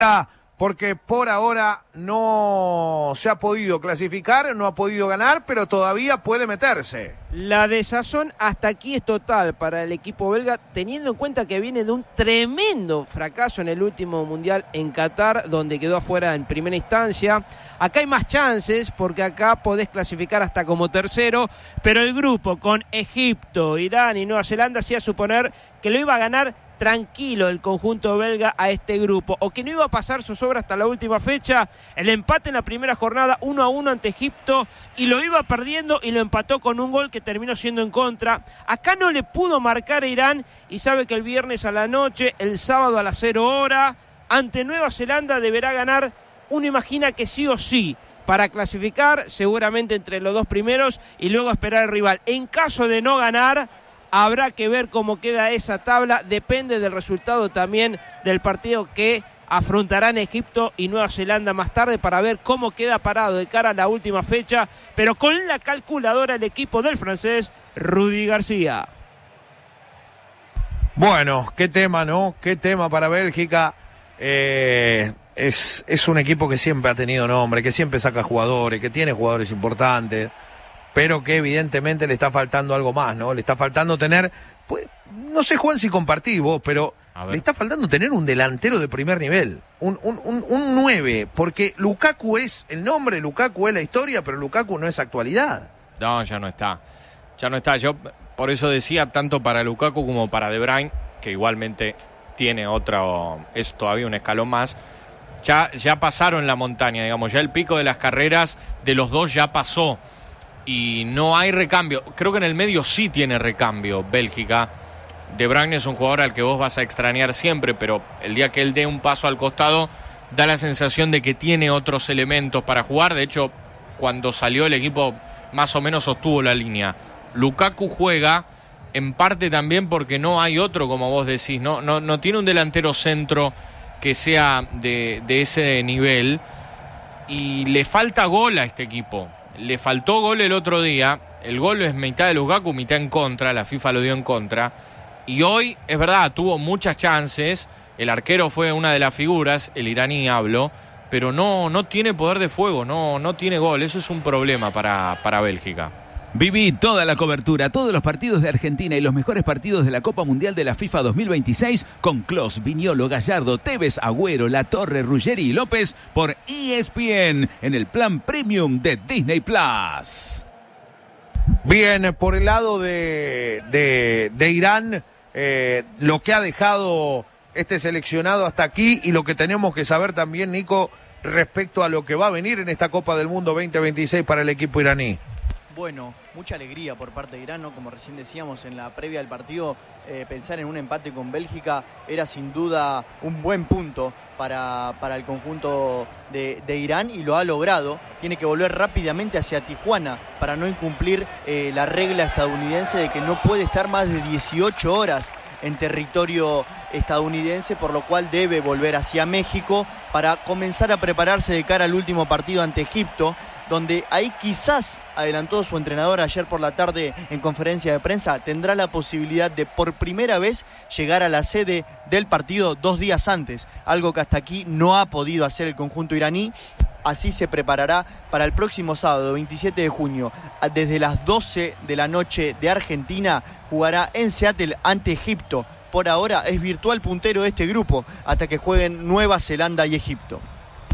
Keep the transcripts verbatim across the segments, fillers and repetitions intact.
porque por ahora no se ha podido clasificar, no ha podido ganar, pero todavía puede meterse. La desazón hasta aquí es total para el equipo belga, teniendo en cuenta que viene de un tremendo fracaso en el último Mundial en Qatar, donde quedó afuera en primera instancia. Acá hay más chances, porque acá podés clasificar hasta como tercero, pero el grupo con Egipto, Irán y Nueva Zelanda hacía suponer que lo iba a ganar tranquilo el conjunto belga a este grupo, o que no iba a pasar su sobra hasta la última fecha. El empate en la primera jornada uno a uno ante Egipto, y lo iba perdiendo y lo empató con un gol que terminó siendo en contra. Acá no le pudo marcar a Irán, y sabe que el viernes a la noche, el sábado a las cero hora, ante Nueva Zelanda deberá ganar. Uno imagina que sí o sí, para clasificar seguramente entre los dos primeros y luego esperar al rival. En caso de no ganar, habrá que ver cómo queda esa tabla, depende del resultado también del partido que afrontarán Egipto y Nueva Zelanda más tarde, para ver cómo queda parado de cara a la última fecha, pero con la calculadora el equipo del francés Rudy García. Bueno, qué tema, ¿no? Qué tema para Bélgica. Eh, es, es un equipo que siempre ha tenido nombre, que siempre saca jugadores, que tiene jugadores importantes, pero que evidentemente le está faltando algo más, ¿no? Le está faltando tener, pues, no sé, Juan, si compartís vos, pero le está faltando tener un delantero de primer nivel, un, un, un, un nueve, porque Lukaku es el nombre, Lukaku es la historia, pero Lukaku no es actualidad. No, ya no está, ya no está. Yo por eso decía, tanto para Lukaku como para De Bruyne, que igualmente tiene otro, es todavía un escalón más, ya, ya pasaron la montaña, digamos, ya el pico de las carreras de los dos ya pasó. Y no hay recambio. Creo que en el medio sí tiene recambio Bélgica. De Bruyne es un jugador al que vos vas a extrañar siempre, pero el día que él dé un paso al costado, da la sensación de que tiene otros elementos para jugar. De hecho, cuando salió el equipo más o menos sostuvo la línea. Lukaku juega en parte también porque no hay otro, como vos decís, no, no, no tiene un delantero centro que sea de, de ese nivel, y le falta gol a este equipo. Le faltó gol el otro día. El gol es mitad de Lukaku, mitad en contra. La FIFA lo dio en contra. Y hoy, es verdad, tuvo muchas chances. El arquero fue una de las figuras, el iraní hablo, pero no, no tiene poder de fuego, no, no tiene gol. Eso es un problema para, para Bélgica. Viví toda la cobertura, todos los partidos de Argentina y los mejores partidos de la Copa Mundial de la FIFA dos mil veintiséis con Klose, Viñolo, Gallardo, Tevez, Agüero, Latorre, Ruggeri y López por E S P N en el plan premium de Disney Plus. Bien, por el lado de, de, de Irán, eh, lo que ha dejado este seleccionado hasta aquí y lo que tenemos que saber también, Nico, respecto a lo que va a venir en esta Copa del Mundo veinte veintiséis para el equipo iraní. Bueno, mucha alegría por parte de Irán, ¿no? Como recién decíamos en la previa del partido, eh, pensar en un empate con Bélgica era sin duda un buen punto para, para el conjunto de, de Irán, y lo ha logrado. Tiene que volver rápidamente hacia Tijuana para no incumplir eh, la regla estadounidense de que no puede estar más de dieciocho horas en territorio estadounidense, por lo cual debe volver hacia México para comenzar a prepararse de cara al último partido ante Egipto, donde ahí quizás, adelantó su entrenador ayer por la tarde en conferencia de prensa, tendrá la posibilidad de por primera vez llegar a la sede del partido dos días antes, algo que hasta aquí no ha podido hacer el conjunto iraní. Así se preparará para el próximo sábado, veintisiete de junio, desde las doce de la noche de Argentina, jugará en Seattle ante Egipto. Por ahora es virtual puntero de este grupo, hasta que jueguen Nueva Zelanda y Egipto.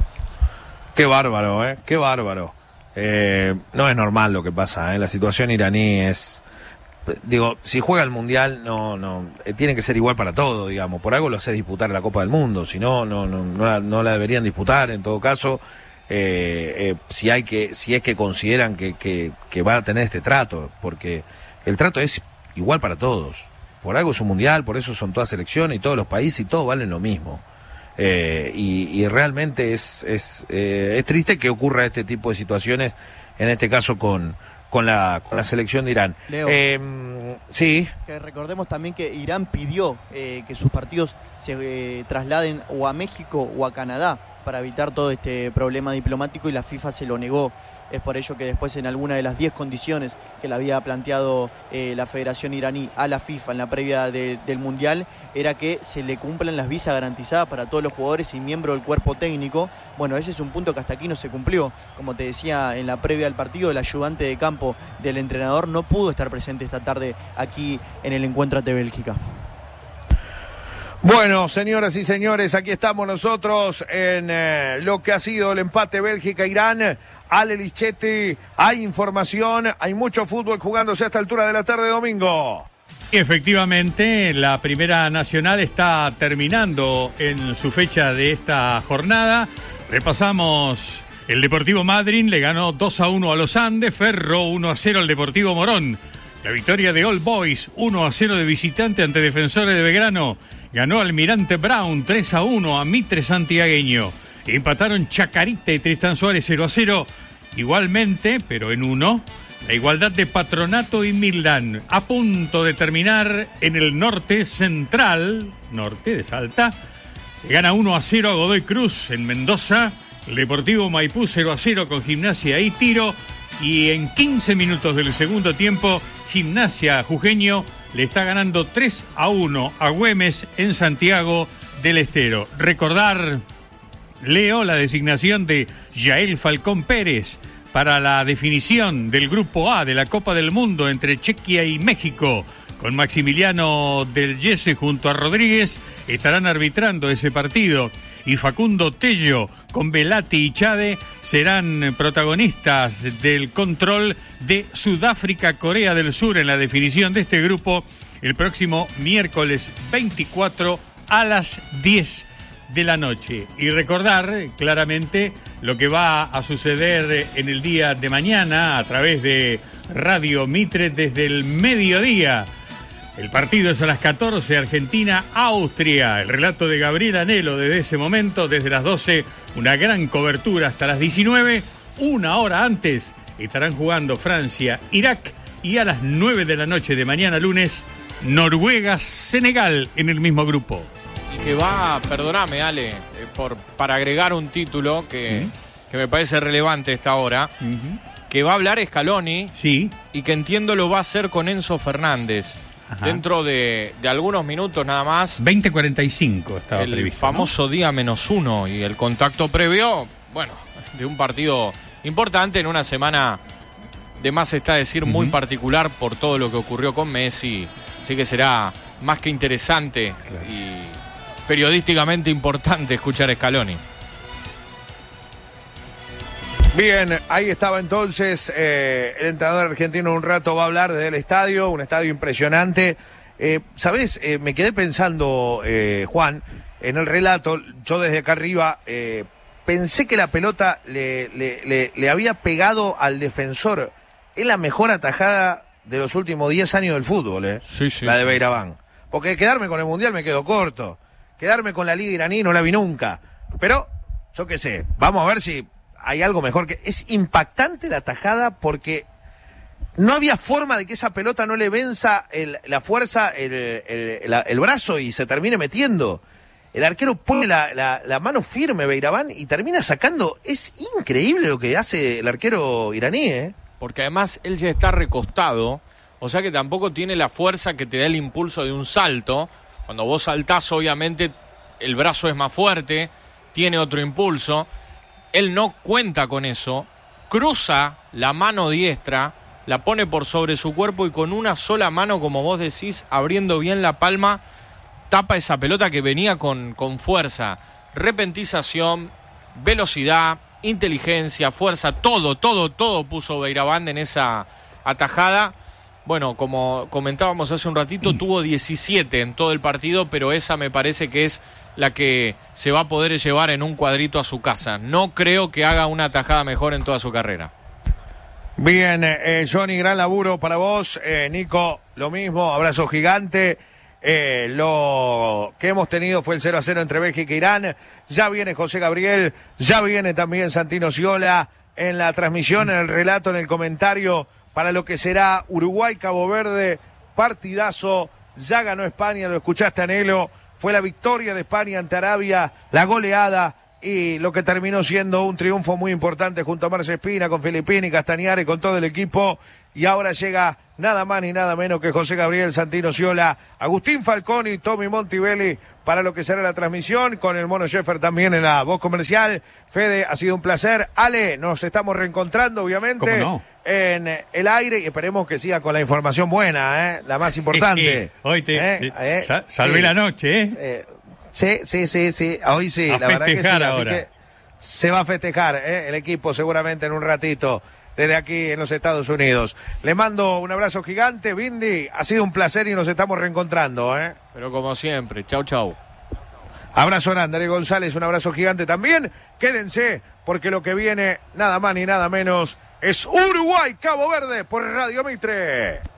Qué bárbaro, ¿eh? Qué bárbaro. Eh, no es normal lo que pasa, ¿eh? La situación iraní es... Digo, si juega el Mundial, no, no, eh, tiene que ser igual para todo, digamos. Por algo lo hace disputar la Copa del Mundo, si no, no, no, no, la, no la deberían disputar, en todo caso, eh, eh, si hay que, si es que consideran que, que, que va a tener este trato, porque el trato es igual para todos. Por algo es un Mundial, por eso son todas selecciones y todos los países y todos valen lo mismo. Eh, y, y realmente es es, eh, es triste que ocurra este tipo de situaciones, en este caso con, con, la, con la selección de Irán. Leo, eh, sí. Que recordemos también que Irán pidió eh, que sus partidos se eh, trasladen o a México o a Canadá, para evitar todo este problema diplomático y la FIFA se lo negó. Es por ello que después en alguna de las diez condiciones que le había planteado eh, la Federación Iraní a la FIFA en la previa de, del Mundial era que se le cumplan las visas garantizadas para todos los jugadores y miembros del cuerpo técnico. Bueno, ese es un punto que hasta aquí no se cumplió. Como te decía en la previa del partido, el ayudante de campo del entrenador no pudo estar presente esta tarde aquí en el encuentro ante Bélgica. Bueno, señoras y señores, aquí estamos nosotros en eh, lo que ha sido el empate Bélgica-Irán. Ale Lichetti, hay información, hay mucho fútbol jugándose a esta altura de la tarde de domingo. Efectivamente, la Primera Nacional está terminando en su fecha de esta jornada. Repasamos, el Deportivo Madryn le ganó dos a uno a los Andes, Ferro uno a cero al Deportivo Morón. La victoria de All Boys uno a cero de visitante ante Defensores de Belgrano. Ganó Almirante Brown tres a uno a Mitre Santiagueño. Empataron Chacarita y Tristán Suárez cero a cero. Igualmente, pero en uno, la igualdad de Patronato y Milán. A punto de terminar en el norte central, norte de Salta. Gana uno a cero a Godoy Cruz en Mendoza. El Deportivo Maipú cero a cero con Gimnasia y Tiro. Y en quince minutos del segundo tiempo, Gimnasia Jujeño le está ganando tres a uno a Güemes en Santiago del Estero. Recordar, Leo, la designación de Yael Falcón Pérez para la definición del Grupo A de la Copa del Mundo entre Chequia y México. Con Maximiliano del Yese junto a Rodríguez estarán arbitrando ese partido. Y Facundo Tello con Velati y Chade serán protagonistas del control de Sudáfrica-Corea del Sur en la definición de este grupo el próximo miércoles veinticuatro a las diez de la noche. Y recordar claramente lo que va a suceder en el día de mañana a través de Radio Mitre desde el mediodía. El partido es a las catorce, Argentina-Austria. El relato de Gabriel Anelo desde ese momento, desde las doce, una gran cobertura hasta las diecinueve. Una hora antes estarán jugando Francia-Irak y a las nueve de la noche de mañana lunes, Noruega-Senegal en el mismo grupo. Y que va, perdóname Ale, eh, por, para agregar un título que, uh-huh. que me parece relevante esta hora, uh-huh. que va a hablar Scaloni, sí. y que entiendo lo va a hacer con Enzo Fernández. Ajá. Dentro de, de algunos minutos nada más. veinte cuarenta y cinco estaba el previsto. El famoso ¿no? día menos uno y el contacto previo, bueno, de un partido importante en una semana, de más está decir, uh-huh. muy particular por todo lo que ocurrió con Messi. Así que será más que interesante claro. y periodísticamente importante escuchar a Scaloni. Bien, ahí estaba entonces eh, el entrenador argentino. Un rato va a hablar desde el estadio, un estadio impresionante. Eh, ¿Sabés? Eh, me quedé pensando, eh, Juan, en el relato, yo desde acá arriba, eh, pensé que la pelota le, le, le, le había pegado al defensor. Es la mejor atajada de los últimos diez años del fútbol, eh, sí, sí, la de sí. Beiraván. Porque quedarme con el Mundial me quedo corto. Quedarme con la Liga iraní no la vi nunca. Pero, yo qué sé, vamos a ver si hay algo mejor. Que es impactante la tajada porque no había forma de que esa pelota no le venza el, la fuerza, el, el, la, el brazo y se termine metiendo. El arquero pone la, la, la mano firme, Beiraván, y termina sacando. Es increíble lo que hace el arquero iraní, ¿eh? Porque además él ya está recostado, o sea que tampoco tiene la fuerza que te da el impulso de un salto. Cuando vos saltás, obviamente, el brazo es más fuerte, tiene otro impulso. Él no cuenta con eso, cruza la mano diestra, la pone por sobre su cuerpo y con una sola mano, como vos decís, abriendo bien la palma, tapa esa pelota que venía con, con fuerza. Repentización, velocidad, inteligencia, fuerza, todo, todo, todo puso Beiraván en esa atajada. Bueno, como comentábamos hace un ratito, mm. tuvo diecisiete en todo el partido, pero esa me parece que es la que se va a poder llevar en un cuadrito a su casa. No creo que haga una atajada mejor en toda su carrera. Bien, eh, Johnny, gran laburo para vos. Eh, Nico, lo mismo, abrazo gigante. Eh, lo que hemos tenido fue el cero a cero entre Bélgica e Irán. Ya viene José Gabriel, ya viene también Santino Sciola en la transmisión, en el relato, en el comentario para lo que será Uruguay-Cabo Verde. Partidazo, ya ganó España, lo escuchaste, Anelo. Fue la victoria de España ante Arabia, la goleada y lo que terminó siendo un triunfo muy importante junto a Marce Espina, con Filippini, Castañare, con todo el equipo, y ahora llega nada más ni nada menos que José Gabriel Santino Ciola, Agustín Falconi, Tommy Montivelli para lo que será la transmisión, con el Mono Sheffer también en la voz comercial. Fede, ha sido un placer. Ale, nos estamos reencontrando obviamente. ¿Cómo no? En el aire, y esperemos que siga con la información buena, ¿eh? La más importante. Hoy te, ¿Eh? te ¿Eh? sa- salvé Sí. la noche, ¿eh? Eh, sí, sí, sí, sí, hoy sí, A la verdad que sí, festejar así ahora. que se va a festejar ¿eh? el equipo seguramente en un ratito desde aquí en los Estados Unidos. Le mando un abrazo gigante, Bindi, ha sido un placer y nos estamos reencontrando, ¿eh? Pero como siempre, chau, chau. Abrazo grande, Andrés González, un abrazo gigante también. Quédense, porque lo que viene, nada más ni nada menos, es Uruguay, Cabo Verde, por Radio Mitre.